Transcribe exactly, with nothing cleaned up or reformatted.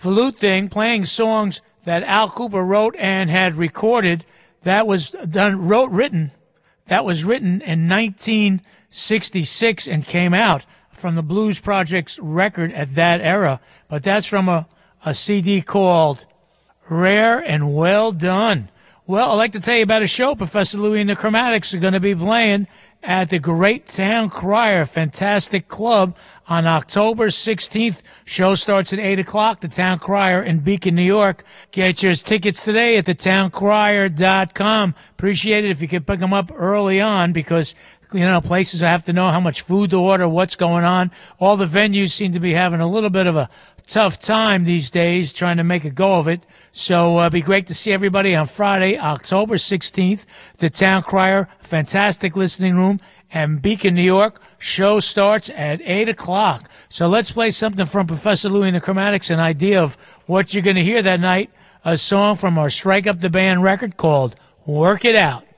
flute thing, playing songs that Al Cooper wrote and had recorded. That was done, wrote, written. That was written in nineteen sixty-six and came out from the Blues Project's record at that era. But that's from a, a C D called Rare and Well Done. Well, I'd like to tell you about a show Professor Louie and the Chromatics are going to be playing at the Great Town Crier Fantastic Club on October sixteenth. Show starts at eight o'clock, the Town Crier in Beacon, New York. Get your tickets today at the town crier dot com. Appreciate it if you could pick them up early on because, you know, places have to know how much food to order, what's going on. All the venues seem to be having a little bit of a tough time these days trying to make a go of it. So uh, it'd be great to see everybody on Friday, October sixteenth, the Town Crier, fantastic listening room, and Beacon, New York. Show starts at eight o'clock. So let's play something from Professor Louie and the Chromatics, an idea of what you're going to hear that night, a song from our Strike Up the Band record called Work It Out.